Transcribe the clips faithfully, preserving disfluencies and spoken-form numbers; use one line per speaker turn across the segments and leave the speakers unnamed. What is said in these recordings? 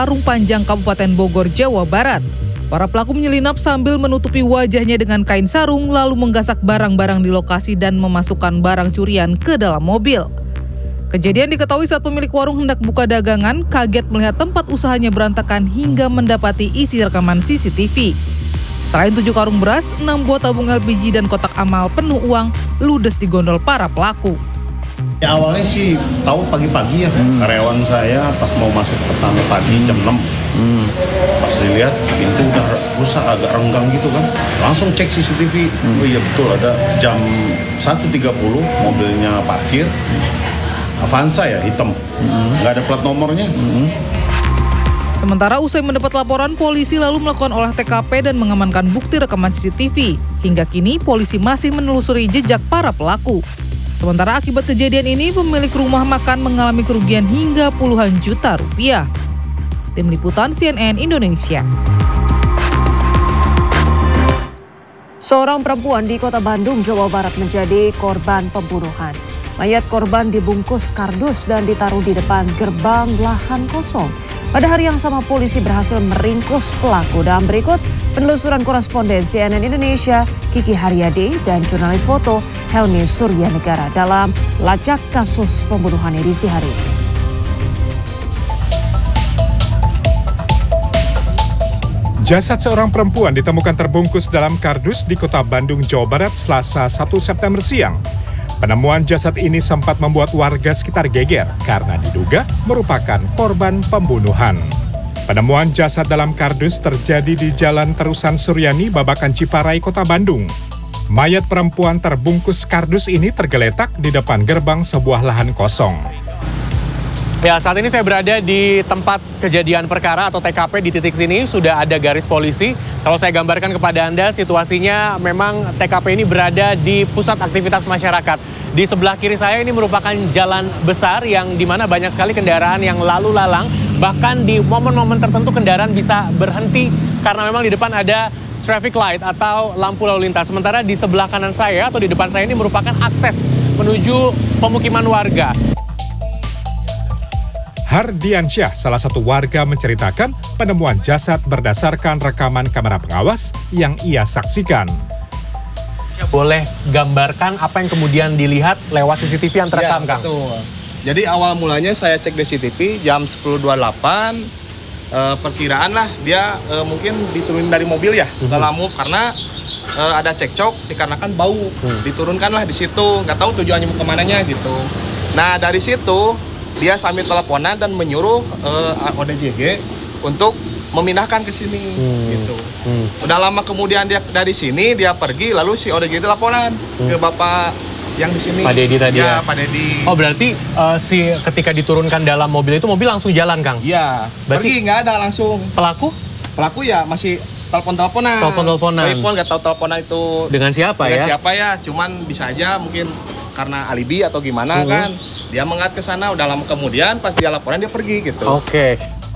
Parung Panjang, Kabupaten Bogor, Jawa Barat. Para pelaku menyelinap sambil menutupi wajahnya dengan kain sarung, lalu menggasak barang-barang di lokasi dan memasukkan barang curian ke dalam mobil. Kejadian diketahui saat pemilik warung hendak buka dagangan, kaget melihat tempat usahanya berantakan hingga mendapati isi rekaman C C T V. Selain tujuh karung beras, enam buah tabung L P G dan kotak amal penuh uang ludes di gondol para pelaku.
Ya, awalnya sih tahu pagi-pagi ya, hmm. karyawan saya pas mau masuk pertama pagi jam enam. Hmm. Pas dilihat pintu udah rusak, agak renggang gitu kan. Langsung cek C C T V. Hmm. Oh iya betul, ada jam satu tiga puluh mobilnya parkir. Avanza ya, hitam. Hmm. Nggak ada plat nomornya. Hmm.
Sementara usai mendapat laporan, polisi lalu melakukan olah T K P dan mengamankan bukti rekaman C C T V. Hingga kini polisi masih menelusuri jejak para pelaku. Sementara akibat kejadian ini, pemilik rumah makan mengalami kerugian hingga puluhan juta rupiah. Tim Liputan C N N Indonesia.
Seorang perempuan di Kota Bandung, Jawa Barat menjadi korban pembunuhan. Mayat korban dibungkus kardus dan ditaruh di depan gerbang lahan kosong. Pada hari yang sama, polisi berhasil meringkus pelaku. Dan berikut penelusuran koresponden C N N Indonesia Kiki Haryadi dan jurnalis foto Helmi Suryanegara dalam lacak kasus pembunuhan edisi hari ini.
Jasad seorang perempuan ditemukan terbungkus dalam kardus di Kota Bandung, Jawa Barat, Selasa satu September siang. Penemuan jasad ini sempat membuat warga sekitar geger karena diduga merupakan korban pembunuhan. Penemuan jasad dalam kardus terjadi di Jalan Terusan Suryani, Babakan Ciparai, Kota Bandung. Mayat perempuan terbungkus kardus ini tergeletak di depan gerbang sebuah lahan kosong.
Ya, saat ini saya berada di tempat kejadian perkara atau T K P. Di titik sini sudah ada garis polisi. Kalau saya gambarkan kepada Anda, situasinya memang T K P ini berada di pusat aktivitas masyarakat. Di sebelah kiri saya ini merupakan jalan besar yang dimana banyak sekali kendaraan yang lalu lalang. Bahkan di momen-momen tertentu kendaraan bisa berhenti karena memang di depan ada traffic light atau lampu lalu lintas. Sementara di sebelah kanan saya atau di depan saya ini merupakan akses menuju pemukiman warga.
Hardiansyah, salah satu warga, menceritakan penemuan jasad berdasarkan rekaman kamera pengawas yang ia saksikan.
Boleh gambarkan apa yang kemudian dilihat lewat C C T V yang terekam,
ya,
Kang?
Betul. Jadi awal mulanya saya cek di C C T V jam sepuluh dua puluh delapan, e, perkiraan lah dia e, mungkin diturunin dari mobil ya, mm-hmm. dalam move karena e, ada cekcok dikarenakan bau, mm. diturunkanlah di situ, nggak tahu tujuannya mau kemananya gitu. Nah dari situ dia sambil teleponan dan menyuruh uh, O D J G untuk memindahkan ke sini, hmm. gitu. Hmm. Udah lama kemudian dia dari sini dia pergi, lalu si O D J G laporan hmm. ke bapak yang di sini.
Pak Dedi tadi ya.
Ya, Pak Dedi.
Oh berarti uh, si ketika diturunkan dalam mobil itu mobil langsung jalan, Kang?
Iya.
Berarti
pergi nggak ada langsung.
Pelaku?
Pelaku ya masih telepon-teleponan.
Telepon-teleponan.
Telepon nggak tahu teleponan itu.
Dengan siapa
dengan
ya?
Siapa ya? Cuman bisa aja mungkin karena alibi atau gimana hmm. kan. Dia mengat ke sana, udah lama kemudian pas dia laporan dia pergi gitu.
Oke.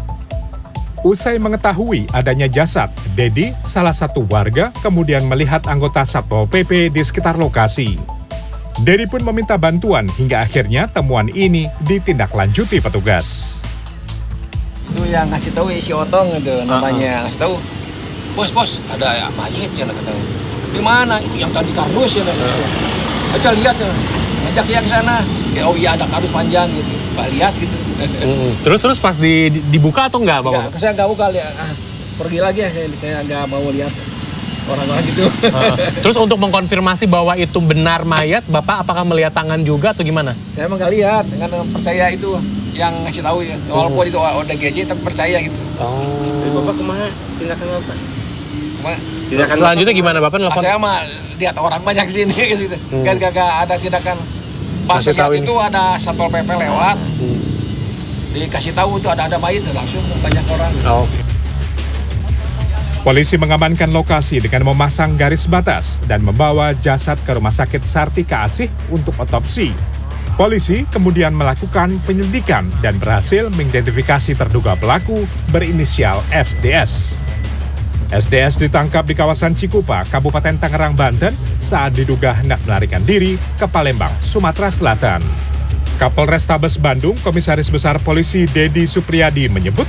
Usai mengetahui adanya jasad, Dedi, salah satu warga, kemudian melihat anggota Satpol P P di sekitar lokasi. Dedi pun meminta bantuan hingga akhirnya temuan ini ditindaklanjuti petugas.
Itu yang ngasih tahu si Otong itu namanya, uh-huh. ngasih tahu. Bos, bos, ada ya mayat ya katanya. Di mana? Itu yang tadi kardus ya. Uh-huh. Aja lihat ya. Ngajak dia ke sana. Ya, oh iya ada kardus panjang gitu. Pak lihat gitu.
Mm-hmm. Terus terus pas di, dibuka atau enggak, Bapak?
Ya, saya enggak buka lihat. Ah, pergi lagi ya, saya, saya enggak mau lihat orang-orang gitu.
Uh, terus untuk mengkonfirmasi bahwa itu benar mayat, Bapak apakah melihat tangan juga atau gimana?
Saya emang enggak lihat, dengan percaya itu yang ngasih tahu ya. Walaupun mm. itu O D G J tapi percaya gitu.
Oh. Jadi Bapak kemana? Tindakan apa? Kemana?
Tindakan selanjutnya apa? Gimana Bapak nelfon?
Saya mah lihat orang banyak sini gitu. Hmm. Gak, gak, gak ada tindakan. Pas lihat itu ada Satpol P P lewat, hmm. dikasih tahu itu ada ada mayat langsung banyak orang.
Oh, okay.
Polisi mengamankan lokasi dengan memasang garis batas dan membawa jasad ke Rumah Sakit Sartika Asih untuk otopsi. Polisi kemudian melakukan penyelidikan dan berhasil mengidentifikasi terduga pelaku berinisial S D S. S D S ditangkap di kawasan Cikupa, Kabupaten Tangerang, Banten saat diduga hendak melarikan diri ke Palembang, Sumatera Selatan. Kapolrestabes Bandung, Komisaris Besar Polisi Dedi Supriyadi menyebut